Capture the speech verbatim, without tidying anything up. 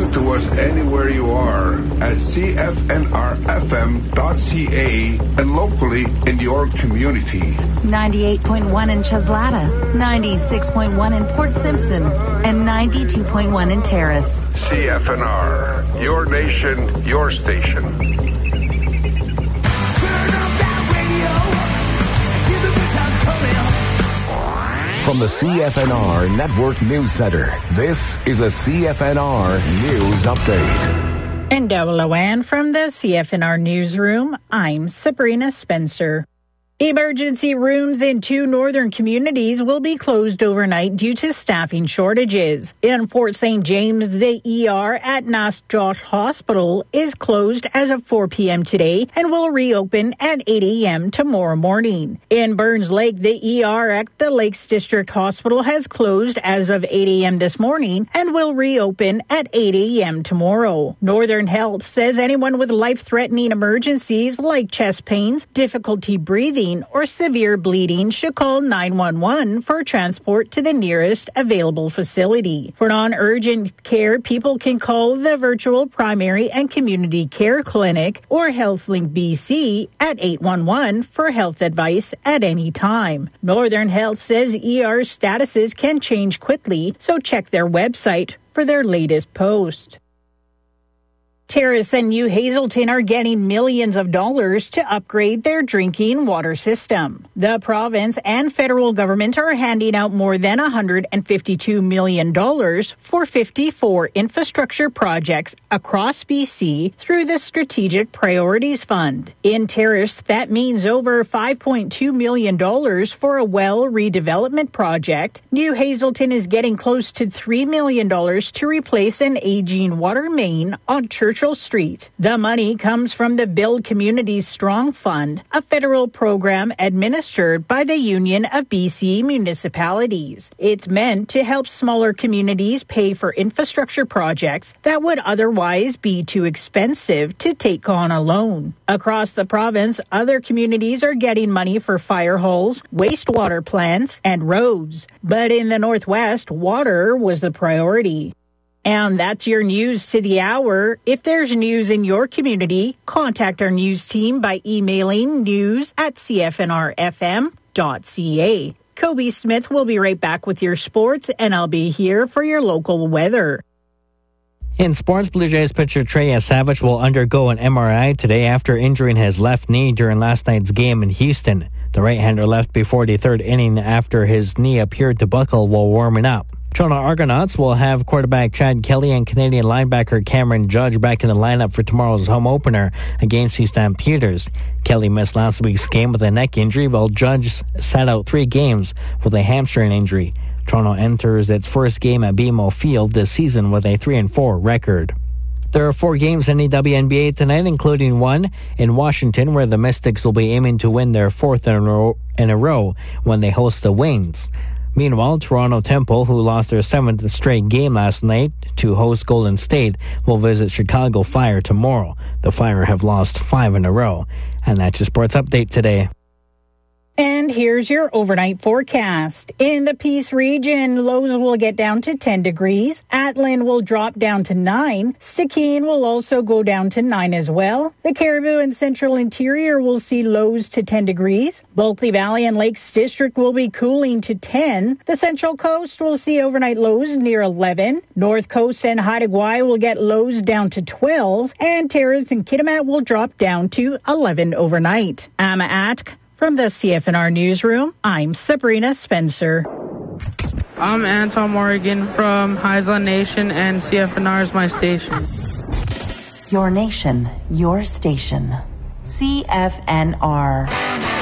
Listen to us anywhere you are at C F N R F M dot C A and locally in your community. ninety-eight point one in Cheslata, ninety-six point one in Port Simpson, and ninety-two point one in Terrace. C F N R, your nation, your station. From the C F N R Network News Center, this is a C F N R News Update. And double O N from the C F N R Newsroom, I'm Sabrina Spencer. Emergency rooms in two northern communities will be closed overnight due to staffing shortages. In Fort Saint James, the E R at Nass Josh Hospital is closed as of four p.m. today and will reopen at eight a.m. tomorrow morning. In Burns Lake, the E R at the Lakes District Hospital has closed as of eight a.m. this morning and will reopen at eight a.m. tomorrow. Northern Health says anyone with life-threatening emergencies like chest pains, difficulty breathing, or severe bleeding should call nine one one for transport to the nearest available facility. For non-urgent care, people can call the virtual primary and community care clinic or HealthLink B C at eight one one for health advice at any time. Northern Health says E R statuses can change quickly, so check their website for their latest post. Terrace and New Hazelton are getting millions of dollars to upgrade their drinking water system. The province and federal government are handing out more than one hundred fifty-two million dollars for fifty-four infrastructure projects across B C through the Strategic Priorities Fund. In Terrace, that means over five point two million dollars for a well redevelopment project. New Hazelton is getting close to three million dollars to replace an aging water main on Churchill Street. The money comes from the Build Communities Strong Fund, a federal program administered by the Union of B C Municipalities. It's meant to help smaller communities pay for infrastructure projects that would otherwise be too expensive to take on alone. Across the province, other communities are getting money for fire halls, wastewater plants, and roads. But in the Northwest, water was the priority. And that's your news to the hour. If there's news in your community, contact our news team by emailing news at c f n r f m dot c a. Kobe Smith will be right back with your sports, and I'll be here for your local weather. In sports, Blue Jays pitcher Trey Savage will undergo an M R I today after injuring his left knee during last night's game in Houston. The right-hander left before the third inning after his knee appeared to buckle while warming up. Toronto Argonauts will have quarterback Chad Kelly and Canadian linebacker Cameron Judge back in the lineup for tomorrow's home opener against the Stampeders. Kelly missed last week's game with a neck injury, while Judge sat out three games with a hamstring injury. Toronto enters its first game at B M O Field this season with a three and four record. There are four games in the W N B A tonight, including one in Washington, where the Mystics will be aiming to win their fourth in a row, in a row when they host the Wings. Meanwhile, Toronto Temple, who lost their seventh straight game last night to host Golden State, will visit Chicago Fire tomorrow. The Fire have lost five in a row. And that's your sports update today. And here's your overnight forecast. In the Peace region, lows will get down to ten degrees. Atlin will drop down to nine. Stikine will also go down to nine as well. The Cariboo and Central Interior will see lows to ten degrees. Bulkley Valley and Lakes District will be cooling to ten. The Central Coast will see overnight lows near eleven. North Coast and Haida Gwaii will get lows down to twelve. And Terrace and Kitimat will drop down to eleven overnight. I'm Atk. From the C F N R Newsroom, I'm Sabrina Spencer. I'm Anton Morgan from Haisla Nation, and C F N R is my station. Your nation, your station. C F N R.